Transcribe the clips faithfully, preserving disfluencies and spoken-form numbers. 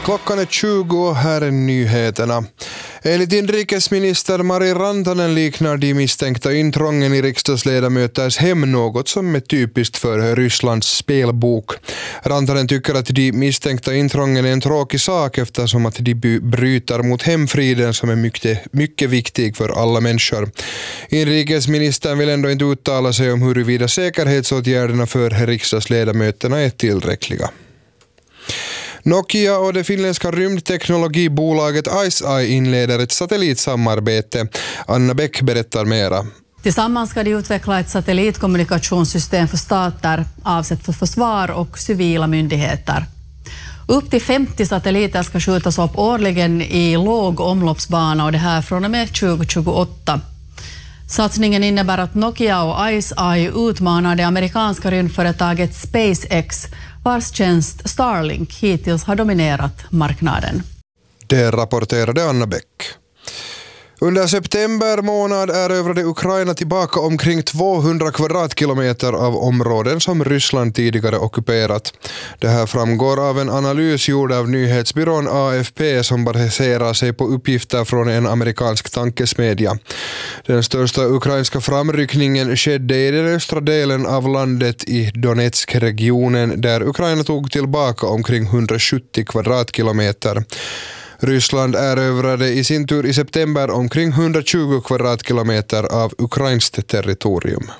Klockan är tjugo, här är nyheterna. Enligt inrikesminister Mari Rantanen liknar de misstänkta intrången i riksdagsledamöters hem något som är typiskt för Rysslands spelbok. Rantanen tycker att de misstänkta intrången är en tråkig sak eftersom att de bryter mot hemfriden som är mycket, mycket viktig för alla människor. Inrikesministern vill ändå inte uttala sig om huruvida säkerhetsåtgärderna för riksdagsledamöterna är tillräckliga. Nokia och det finländska rymdteknologibolaget IceEye inleder ett satellitsamarbete. Anna Bäck berättar mera. Tillsammans ska de utveckla ett satellitkommunikationssystem för stater avsett för försvar och civila myndigheter. Upp till femtio satelliter ska skjutas upp årligen i låg omloppsbana och det här från och med tjugo tjugoåtta. Satsningen innebär att Nokia och IceEye utmanar det amerikanska rymdföretaget SpaceX, vars tjänst Starlink hittills har dominerat marknaden. Det rapporterade Anna Bäck. Under september månad erövrade Ukraina tillbaka omkring tvåhundra kvadratkilometer av områden som Ryssland tidigare ockuperat. Det här framgår av en analys gjord av nyhetsbyrån A F P som baserar sig på uppgifter från en amerikansk tankesmedja. Den största ukrainska framryckningen skedde i den östra delen av landet i Donetsk-regionen där Ukraina tog tillbaka omkring hundrasjuttio kvadratkilometer. Ryssland erövrade i sin tur i september omkring hundratjugo kvadratkilometer av ukrainskt territorium.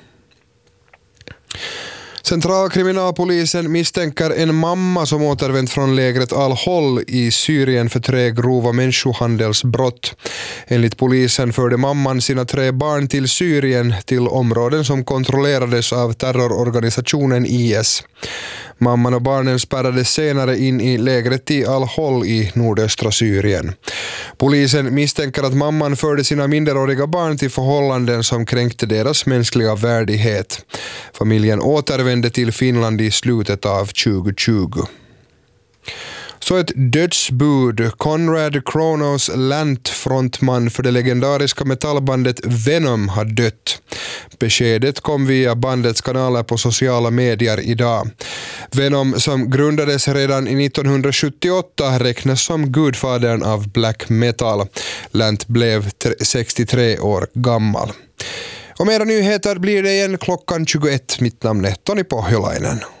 Centralkriminalpolisen misstänker en mamma som återvänt från lägret Al-Hol i Syrien för tre grova människohandelsbrott. Enligt polisen förde mamman sina tre barn till Syrien till områden som kontrollerades av terrororganisationen I S. Mamman och barnen spärrades senare in i lägret i Al-Hol i nordöstra Syrien. Polisen misstänker att mamman förde sina minderåriga barn till förhållanden som kränkte deras mänskliga värdighet. Familjen återvände till Finland i slutet av tjugo tjugo. Så ett dödsbud. Conrad Kronos Lant, frontman för det legendariska metallbandet Venom, har dött. Beskedet kom via bandets kanaler på sociala medier idag. Venom, som grundades redan i nittonhundrasjuttioåtta, räknas som gudfadern av black metal. Lant blev sextiotre år gammal. Och mera nyheter blir det igen klockan tjugoett. Mitt namn är Toni Pohjolainen.